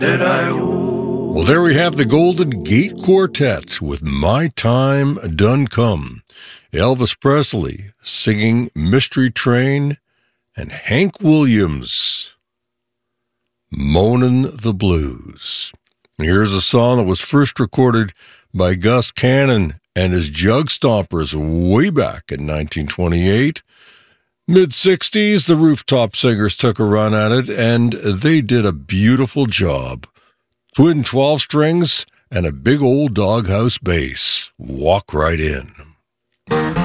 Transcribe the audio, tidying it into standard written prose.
Well, there we have the Golden Gate Quartet with My Time Done Come. Elvis Presley singing Mystery Train, and Hank Williams, Moanin' the Blues. Here's a song that was first recorded by Gus Cannon and his Jug Stompers way back in 1928. Mid-60s, the Rooftop Singers took a run at it, and they did a beautiful job. Twin 12 strings and a big old doghouse bass. Walk right in.